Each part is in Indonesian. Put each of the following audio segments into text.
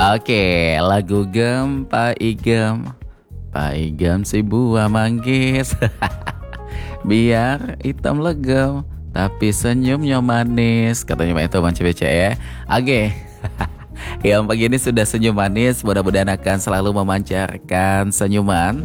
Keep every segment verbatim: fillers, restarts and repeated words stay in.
Oke, lagu Gem, Pak Igem. Pak Igem si buah manggis. Biar hitam legem, tapi senyumnya manis. Katanya Pak itu Bang C B C ya. Oke. Yang pagi ini sudah senyum manis, mudah-mudahan akan selalu memancarkan senyuman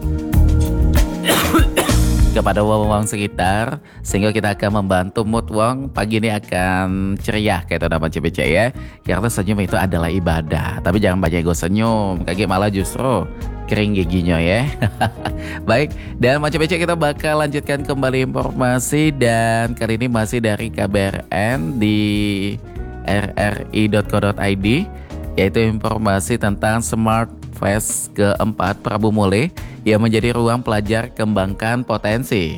kepada wong-wong sekitar, sehingga kita akan membantu mood wong pagi ini akan ceria kayak nama C B C ya. Karena senyum itu adalah ibadah, tapi jangan banyak ego senyum, kaki malah justru kering giginya ya. Baik, dan Mas C B C kita bakal lanjutkan kembali informasi, dan kali ini masih dari K B R N di r r i dot co dot i d, yaitu informasi tentang Smart Fest keempat Prabu Mule yang menjadi ruang pelajar kembangkan potensi.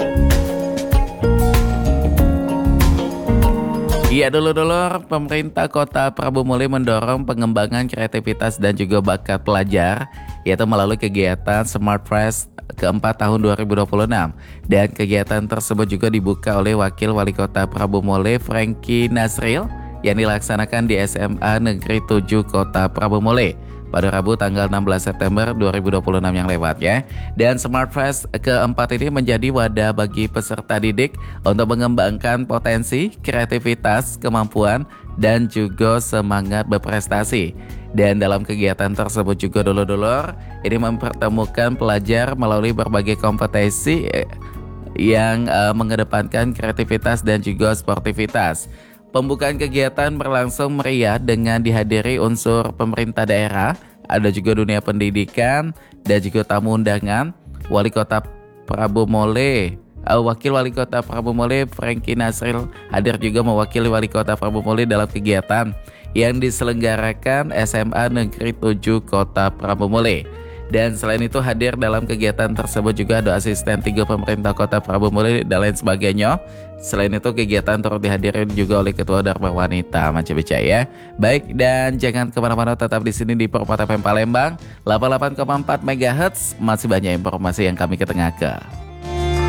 Iya dulu-dulu, pemerintah kota Prabu Mule mendorong pengembangan kreativitas dan juga bakat pelajar, yaitu melalui kegiatan Smart Fest keempat tahun dua ribu dua puluh enam. Dan kegiatan tersebut juga dibuka oleh Wakil Wali Kota Prabu Mule, Franky Nasril, yang dilaksanakan di S M A Negeri tujuh Kota Prabu Mule pada Rabu tanggal enam belas September dua ribu dua puluh enam yang lewat ya. Dan Smart Fest keempat ini menjadi wadah bagi peserta didik untuk mengembangkan potensi, kreativitas, kemampuan, dan juga semangat berprestasi. Dan dalam kegiatan tersebut juga dulur-dulur, ini mempertemukan pelajar melalui berbagai kompetisi yang uh, mengedepankan kreativitas dan juga sportivitas. Pembukaan kegiatan berlangsung meriah dengan dihadiri unsur pemerintah daerah, ada juga dunia pendidikan, dan juga tamu undangan. Wali Kota Prabu Mule, uh, Wakil Wali Kota Prabu Mule, Franky Nasril, hadir juga mewakili Wali Kota Prabu Mule dalam kegiatan yang diselenggarakan S M A Negeri tujuh Kota Prabu Mule. Dan selain itu hadir dalam kegiatan tersebut juga ada asisten tiga pemerintah kota Prabu Mule dan lain sebagainya. Selain itu kegiatan turut dihadiri juga oleh Ketua Dharma Wanita Mas C B C ya. Baik, dan jangan kemana-mana, tetap di sini di Permata F M Palembang delapan puluh delapan koma empat megahertz. Masih banyak informasi yang kami ketengahkan.